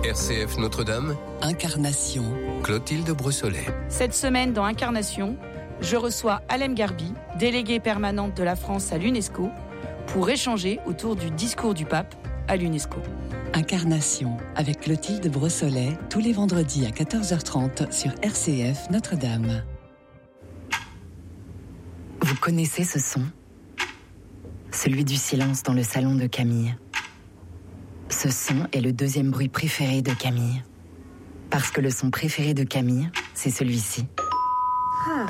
RCF Notre-Dame, Incarnation. Clotilde Brossolet. Cette semaine, dans Incarnation, je reçois Alem Garbi, déléguée permanente de la France à l'UNESCO, pour échanger autour du discours du pape à l'UNESCO. Incarnation, avec Clotilde Brossolet, tous les vendredis à 14h30 sur RCF Notre-Dame. Vous connaissez ce son ? Celui du silence dans le salon de Camille. Ce son est le deuxième bruit préféré de Camille. Parce que le son préféré de Camille, c'est celui-ci. Ah.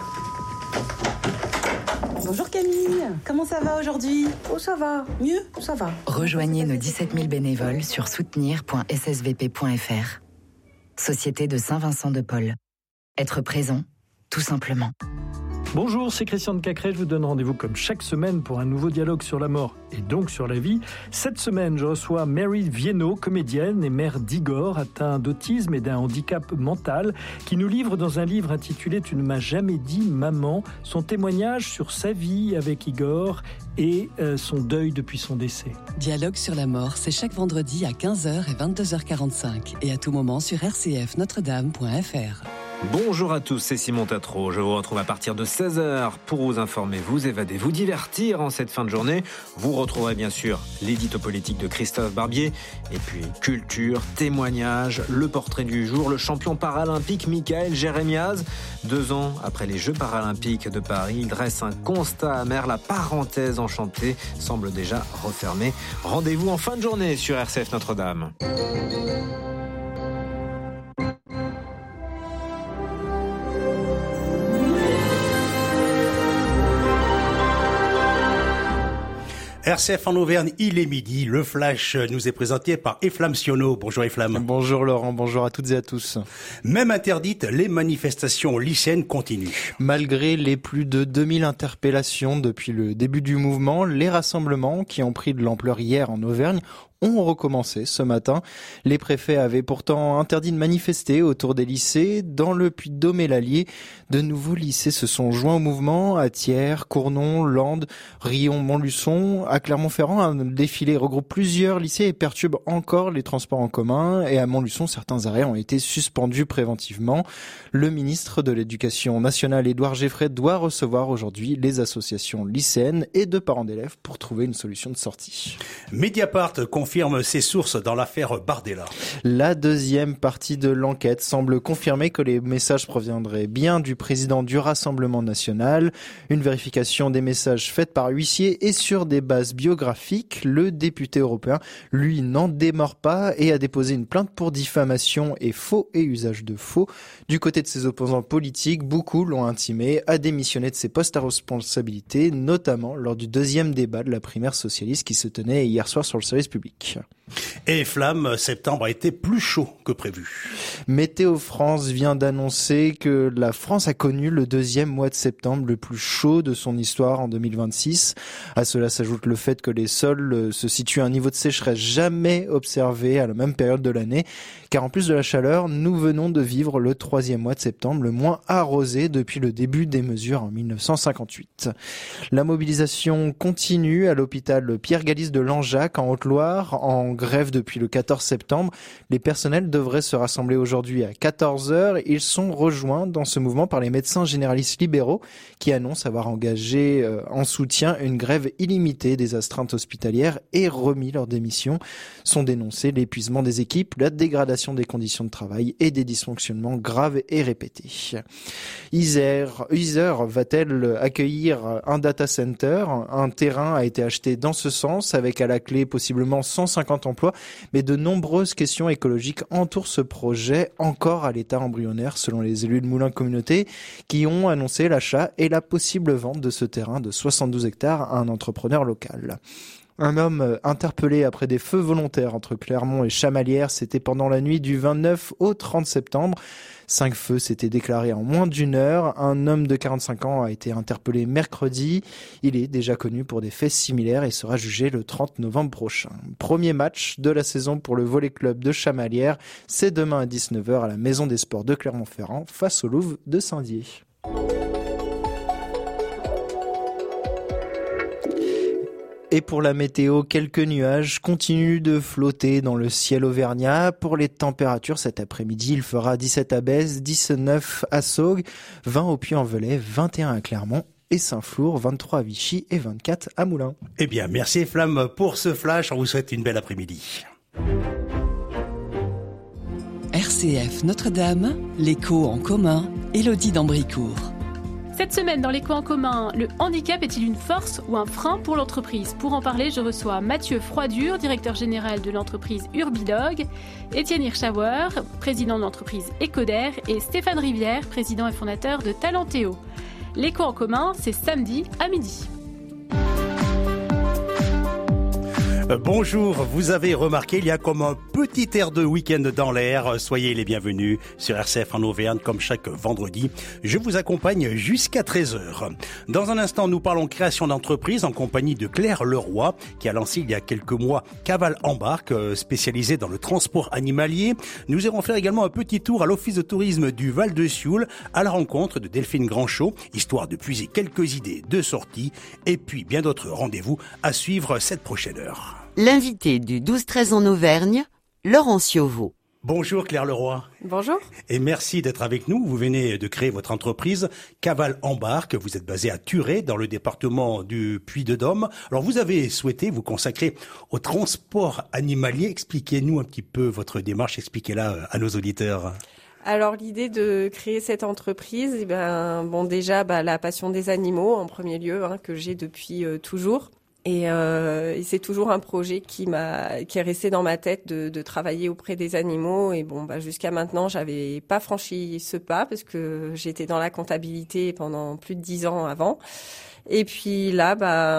Bonjour Camille, comment ça va aujourd'hui ? Oh ça va, mieux, ça va. Rejoignez nos 17 000 bénévoles sur soutenir.ssvp.fr. Société de Saint-Vincent-de-Paul. Être présent, tout simplement. Bonjour, c'est Christian de Cacré, je vous donne rendez-vous comme chaque semaine pour un nouveau dialogue sur la mort et donc sur la vie. Cette semaine, je reçois Mary Viennot, comédienne et mère d'Igor, atteint d'autisme et d'un handicap mental, qui nous livre dans un livre intitulé « Tu ne m'as jamais dit maman » son témoignage sur sa vie avec Igor et son deuil depuis son décès. Dialogue sur la mort, c'est chaque vendredi à 15h et 22h45 et à tout moment sur rcfnotredame.fr. Bonjour à tous, c'est Simon Tatro. Je vous retrouve à partir de 16h pour vous informer, vous évader, vous divertir en cette fin de journée. Vous retrouverez bien sûr l'édito politique de Christophe Barbier. Et puis culture, témoignages, le portrait du jour, le champion paralympique Michael Jérémiaz. 2 ans après les Jeux paralympiques de Paris, il dresse un constat amer. La parenthèse enchantée semble déjà refermée. Rendez-vous en fin de journée sur RCF Notre-Dame. RCF en Auvergne, il est midi. Le flash nous est présenté par Eflam Siono. Bonjour Eflam. Bonjour Laurent, bonjour à toutes et à tous. Même interdites, les manifestations lycéennes continuent. Malgré les plus de 2000 interpellations depuis le début du mouvement, les rassemblements qui ont pris de l'ampleur hier en Auvergne ont recommencé ce matin. Les préfets avaient pourtant interdit de manifester autour des lycées. Dans le Puy-de-Dôme et l'Allier, de nouveaux lycées se sont joints au mouvement. À Thiers, Cournon, Landes, Riom, Montluçon. À Clermont-Ferrand, un défilé regroupe plusieurs lycées et perturbe encore les transports en commun. Et à Montluçon, certains arrêts ont été suspendus préventivement. Le ministre de l'Éducation nationale, Édouard Geffray, doit recevoir aujourd'hui les associations lycéennes et de parents d'élèves pour trouver une solution de sortie. Mediapart confirme ses sources dans l'affaire Bardella. La deuxième partie de l'enquête semble confirmer que les messages proviendraient bien du président du Rassemblement national. Une vérification des messages faite par huissier et sur des bases biographiques. Le député européen, lui, n'en démord pas et a déposé une plainte pour diffamation et faux et usage de faux. Du côté de ses opposants politiques, beaucoup l'ont intimé à démissionner de ses postes à responsabilité, notamment lors du deuxième débat de la primaire socialiste qui se tenait hier soir sur le service public. Et Flamme, septembre a été plus chaud que prévu. Météo France vient d'annoncer que la France a connu le deuxième mois de septembre le plus chaud de son histoire en 2026. À cela s'ajoute le fait que les sols se situent à un niveau de sécheresse jamais observé à la même période de l'année. Car en plus de la chaleur, nous venons de vivre le 3e mois de septembre, le moins arrosé depuis le début des mesures en 1958. La mobilisation continue à l'hôpital Pierre-Galis de Langeac en Haute-Loire, en grève depuis le 14 septembre. Les personnels devraient se rassembler aujourd'hui à 14h. Ils sont rejoints dans ce mouvement par les médecins généralistes libéraux qui annoncent avoir engagé en soutien une grève illimitée des astreintes hospitalières et remis leur démission. Sont dénoncés l'épuisement des équipes, la dégradation des conditions de travail et des dysfonctionnements graves et répétés. Isère va-t-elle accueillir un data center ? Un terrain a été acheté dans ce sens avec à la clé possiblement 150 emplois, mais de nombreuses questions écologiques entourent ce projet encore à l'état embryonnaire selon les élus de Moulins Communauté qui ont annoncé l'achat et la possible vente de ce terrain de 72 hectares à un entrepreneur local. Un homme interpellé après des feux volontaires entre Clermont et Chamalières, c'était pendant la nuit du 29 au 30 septembre. 5 feux s'étaient déclarés en moins d'une heure. Un homme de 45 ans a été interpellé mercredi. Il est déjà connu pour des faits similaires et sera jugé le 30 novembre prochain. Premier match de la saison pour le volley-club de Chamalières. C'est demain à 19h à la Maison des Sports de Clermont-Ferrand face au Louvre de Saint-Dié. Et pour la météo, quelques nuages continuent de flotter dans le ciel auvergnat. Pour les températures, cet après-midi, il fera 17 à Bèze, 19 à Saugues, 20 au Puy-en-Velay, 21 à Clermont et Saint-Flour, 23 à Vichy et 24 à Moulins. Eh bien, merci Flamme pour ce flash. On vous souhaite une belle après-midi. RCF Notre-Dame, l'écho en commun, Élodie d'Ambricourt. Cette semaine, dans l'écho en commun, le handicap est-il une force ou un frein pour l'entreprise ? Pour en parler, je reçois Mathieu Froidure, directeur général de l'entreprise Urbilog, Étienne Hirschauer, président de l'entreprise Ecoder, et Stéphane Rivière, président et fondateur de Talentéo. L'écho en commun, c'est samedi à midi. Bonjour, vous avez remarqué, il y a comme un petit air de week-end dans l'air. Soyez les bienvenus sur RCF en Auvergne, comme chaque vendredi. Je vous accompagne jusqu'à 13h. Dans un instant, nous parlons création d'entreprise en compagnie de Claire Leroy, qui a lancé il y a quelques mois Cavale Embarque, spécialisée dans le transport animalier. Nous irons faire également un petit tour à l'Office de tourisme du Val-de-Sioule, à la rencontre de Delphine Grandchaud, histoire de puiser quelques idées de sortie, et puis bien d'autres rendez-vous à suivre cette prochaine heure. L'invité du 12-13 en Auvergne, Laurent Ciovo. Bonjour Claire Leroy. Bonjour. Et merci d'être avec nous. Vous venez de créer votre entreprise Cavale Embarque. Vous êtes basé à Thurey, dans le département du Puy-de-Dôme. Alors vous avez souhaité vous consacrer au transport animalier. Expliquez-nous un petit peu votre démarche, expliquez-la à nos auditeurs. Alors l'idée de créer cette entreprise, déjà la passion des animaux en premier lieu, que j'ai depuis toujours. Et c'est toujours un projet qui est resté dans ma tête de travailler auprès des animaux. Et jusqu'à maintenant, j'avais pas franchi ce pas parce que j'étais dans la comptabilité pendant plus de 10 ans avant. Et puis là,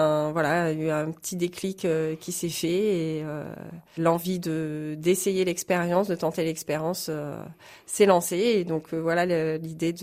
il y a eu un petit déclic qui s'est fait et l'envie d'essayer l'expérience, de tenter l'expérience s'est lancée. Et donc l'idée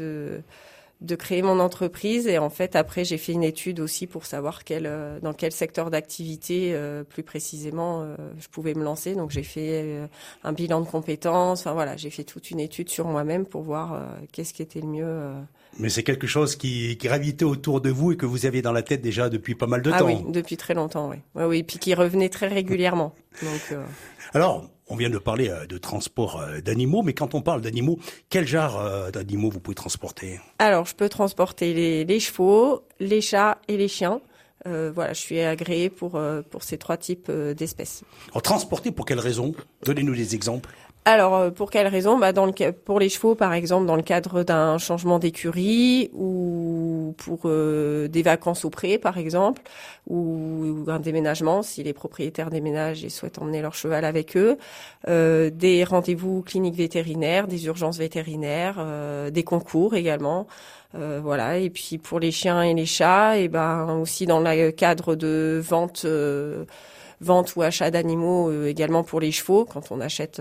de créer mon entreprise. Et en fait, après, j'ai fait une étude aussi pour savoir dans quel secteur d'activité, plus précisément, je pouvais me lancer. Donc, j'ai fait un bilan de compétences. J'ai fait toute une étude sur moi-même pour voir qu'est-ce qui était le mieux. Mais c'est quelque chose qui gravitait autour de vous et que vous aviez dans la tête déjà depuis pas mal de temps. Ah oui, depuis très longtemps, oui. Oui, puis qui revenait très régulièrement. Donc, Alors, on vient de parler de transport d'animaux, mais quand on parle d'animaux, quel genre d'animaux vous pouvez transporter ? Alors, je peux transporter les chevaux, les chats et les chiens. Je suis agréée pour ces 3 types d'espèces. Alors, transporter pour quelles raisons ? Donnez-nous des exemples. Alors, pour quelles raisons ? Pour les chevaux, par exemple, dans le cadre d'un changement d'écurie ou pour des vacances au pré, par exemple, ou un déménagement, si les propriétaires déménagent et souhaitent emmener leur cheval avec eux, des rendez-vous cliniques vétérinaires, des urgences vétérinaires, des concours également. Et puis pour les chiens et les chats, aussi dans le cadre de vente ou achat d'animaux, également pour les chevaux, quand on achète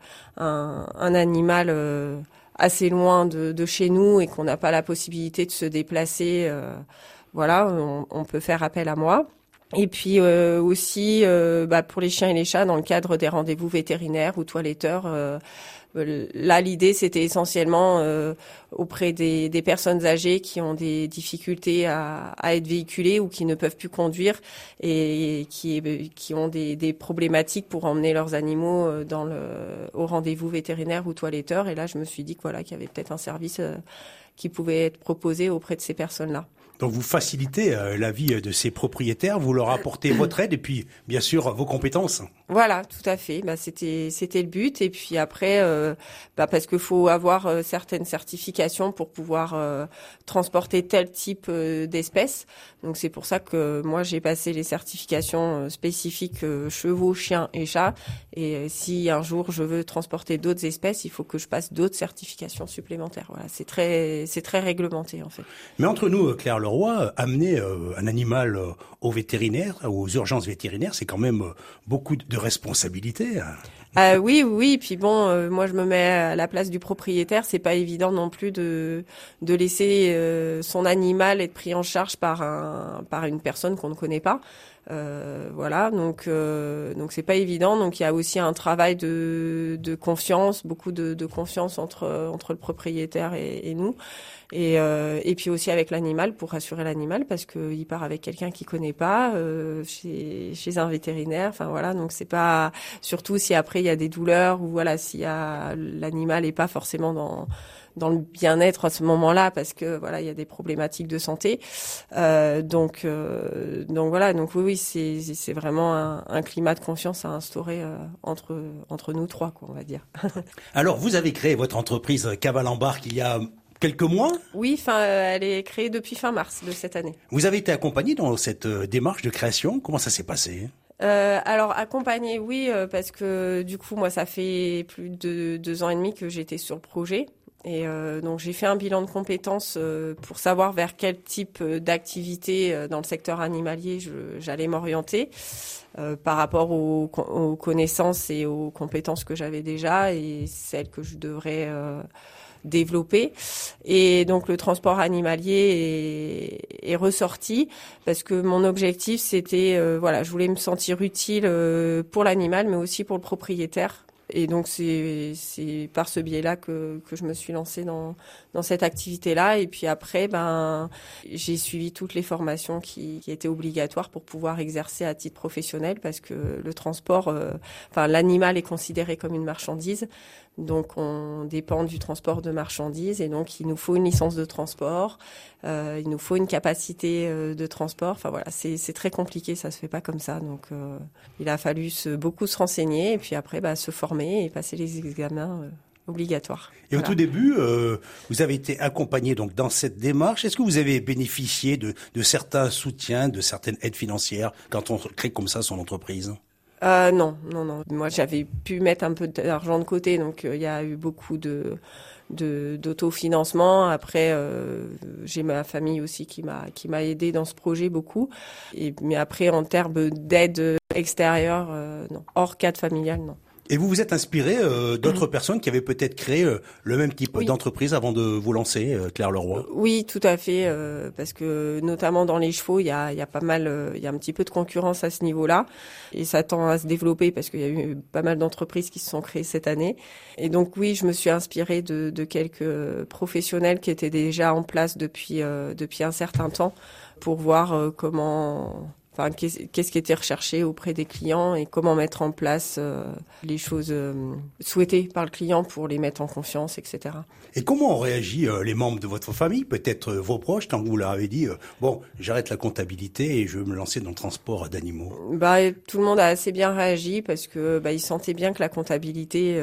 un animal assez loin de chez nous et qu'on n'a pas la possibilité de se déplacer, on peut faire appel à moi. Et puis aussi pour les chiens et les chats, dans le cadre des rendez-vous vétérinaires ou toiletteurs, là, l'idée, c'était essentiellement auprès des personnes âgées qui ont des difficultés à être véhiculées ou qui ne peuvent plus conduire et qui ont des problématiques pour emmener leurs animaux au rendez-vous vétérinaire ou toiletteur. Et là, je me suis dit qu'il y avait peut-être un service qui pouvait être proposé auprès de ces personnes-là. Donc vous facilitez la vie de ces propriétaires, vous leur apportez votre aide et puis bien sûr vos compétences. Voilà, tout à fait. C'était le but. Et puis après, parce qu'il faut avoir certaines certifications pour pouvoir transporter tel type d'espèces. Donc c'est pour ça que moi j'ai passé les certifications spécifiques chevaux, chiens et chats. Et si un jour je veux transporter d'autres espèces, il faut que je passe d'autres certifications supplémentaires. Voilà, c'est très réglementé en fait. Mais entre nous, Claire Leroy, amener un animal au vétérinaire, aux urgences vétérinaires, c'est quand même beaucoup de responsabilités. Oui. Puis moi je me mets à la place du propriétaire. C'est pas évident non plus de laisser son animal être pris en charge par une personne qu'on ne connaît pas. Voilà, donc c'est pas évident. Donc il y a aussi un travail de confiance, beaucoup de confiance entre le propriétaire et nous, et puis aussi avec l'animal pour rassurer l'animal parce que il part avec quelqu'un qu'il connaît pas, chez un vétérinaire. Enfin voilà, donc c'est pas, surtout si après il y a des douleurs ou voilà, si l'animal est pas forcément dans le bien-être à ce moment-là parce que voilà, il y a des problématiques de santé. Donc voilà, donc oui, c'est vraiment un climat de confiance à instaurer entre nous trois, quoi, on va dire. Alors, vous avez créé votre entreprise Cavale Embarque il y a quelques mois? Oui, elle est créée depuis fin mars de cette année. Vous avez été accompagné dans cette démarche de création. Comment ça s'est passé? Alors accompagné, oui, parce que du coup, moi, ça fait plus de 2 ans et demi que j'étais sur le projet. Et donc j'ai fait un bilan de compétences pour savoir vers quel type d'activité dans le secteur animalier j'allais m'orienter par rapport aux connaissances et aux compétences que j'avais déjà et celles que je devrais développer. Et donc le transport animalier est ressorti parce que mon objectif c'était je voulais me sentir utile pour l'animal mais aussi pour le propriétaire. Et donc c'est par ce biais-là que je me suis lancée dans cette activité-là. Et puis après, j'ai suivi toutes les formations qui étaient obligatoires pour pouvoir exercer à titre professionnel parce que le transport, l'animal est considéré comme une marchandise. Donc on dépend du transport de marchandises et donc il nous faut une licence de transport, il nous faut une capacité de transport. Enfin voilà, c'est très compliqué, ça se fait pas comme ça. Donc il a fallu beaucoup se renseigner et puis après se former et passer les examens obligatoires. Et au tout début, vous avez été accompagné donc dans cette démarche. Est-ce que vous avez bénéficié de certains soutiens, de certaines aides financières quand on crée comme ça son entreprise? Non. Moi, j'avais pu mettre un peu d'argent de côté, donc il y a eu beaucoup d'autofinancement. Après, j'ai ma famille aussi qui m'a aidé dans ce projet beaucoup. Mais après, en termes d'aide extérieure, non. Hors cadre familial, non. Et vous vous êtes inspiré d'autres personnes qui avaient peut-être créé le même type d'entreprise avant de vous lancer, Claire Leroy? Oui, tout à fait, parce que notamment dans les chevaux, il y a pas mal, il y a un petit peu de concurrence à ce niveau-là, et ça tend à se développer parce qu'il y a eu pas mal d'entreprises qui se sont créées cette année. Et donc oui, je me suis inspirée de quelques professionnels qui étaient déjà en place depuis un certain temps pour voir qu'est-ce qui était recherché auprès des clients et comment mettre en place les choses souhaitées par le client pour les mettre en confiance, etc. Et comment ont réagi les membres de votre famille, peut-être vos proches, quand vous leur avez dit j'arrête la comptabilité et je veux me lancer dans le transport d'animaux? Tout le monde a assez bien réagi parce que ils sentaient bien que la comptabilité,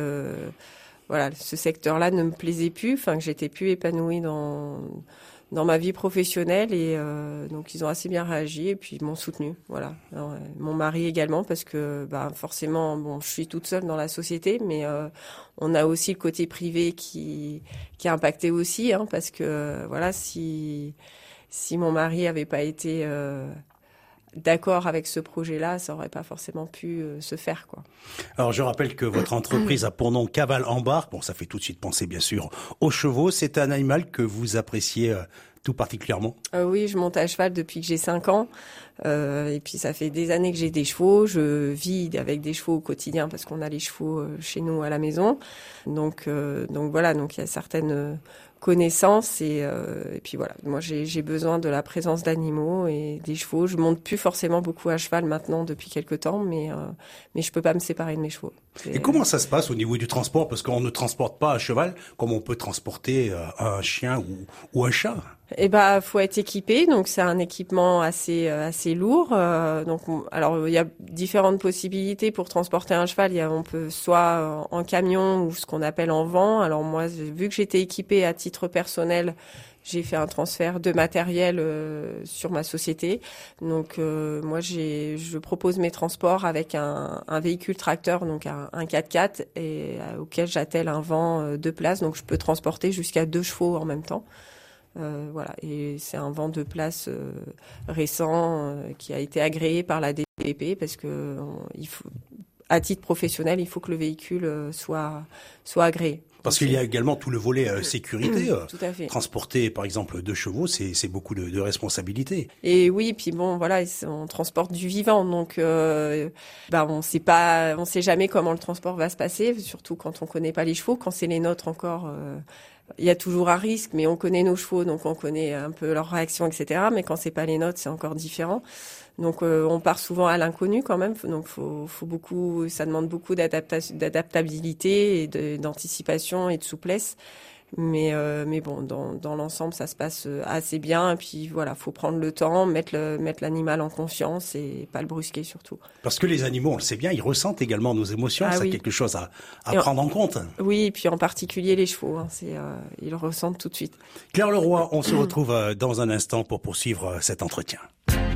ce secteur-là ne me plaisait plus, que j'étais plus épanouie dans ma vie professionnelle et donc ils ont assez bien réagi et puis ils m'ont soutenu. Voilà. Alors, mon mari également parce que forcément je suis toute seule dans la société mais on a aussi le côté privé qui a impacté aussi parce que si mon mari avait pas été d'accord avec ce projet-là, ça aurait pas forcément pu se faire, quoi. Alors, je rappelle que votre entreprise a pour nom Cavale Embarque. Bon, ça fait tout de suite penser, bien sûr, aux chevaux. C'est un animal que vous appréciez tout particulièrement? Oui, je monte à cheval depuis que j'ai 5 ans. Et puis, ça fait des années que j'ai des chevaux. Je vis avec des chevaux au quotidien parce qu'on a les chevaux chez nous à la maison. Donc voilà, donc il y a certaines connaissances et puis voilà. Moi, j'ai besoin de la présence d'animaux et des chevaux. Je monte plus forcément beaucoup à cheval maintenant depuis quelque temps, mais je peux pas me séparer de mes chevaux. Et comment ça se passe au niveau du transport? Parce qu'on ne transporte pas à cheval comme on peut transporter un chien ou un chat. Faut être équipé, donc c'est un équipement assez lourd. Alors il y a différentes possibilités pour transporter un cheval. On peut soit en camion ou ce qu'on appelle en vent. Alors moi, vu que j'étais équipée à titre personnel, j'ai fait un transfert de matériel sur ma société. Donc moi je propose mes transports avec un véhicule tracteur, donc un 4x4 et auquel j'attelle un vent 2 places. Donc je peux transporter jusqu'à 2 chevaux en même temps. Voilà, et c'est un vent de place récent qui a été agréé par la DPP parce que il faut, à titre professionnel, il faut que le véhicule soit agréé. Parce qu'il y a également tout le volet sécurité. Tout à fait. Transporter, par exemple, 2 chevaux, c'est beaucoup de responsabilités. Et oui, puis bon, voilà, on transporte du vivant, donc on sait jamais comment le transport va se passer, surtout quand on connaît pas les chevaux. Quand c'est les nôtres encore, il y a toujours un risque, mais on connaît nos chevaux, donc on connaît un peu leurs réactions, etc. Mais quand c'est pas les nôtres, c'est encore différent. Donc on part souvent à l'inconnu quand même, donc ça demande beaucoup d'adaptabilité et d'anticipation et de souplesse. Mais bon, dans l'ensemble, ça se passe assez bien. Et puis voilà, faut prendre le temps, mettre l'animal en confiance et pas le brusquer surtout. Parce que les animaux, on le sait bien, ils ressentent également nos émotions. C'est quelque chose à prendre en compte. Oui, et puis en particulier les chevaux, ils le ressentent tout de suite. Claire Leroy, on se retrouve dans un instant pour poursuivre cet entretien.